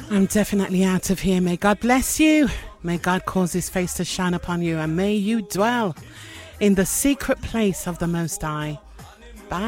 I'm definitely out of here. May God bless you. May God cause his face to shine upon you, and may you dwell in the secret place of the Most High.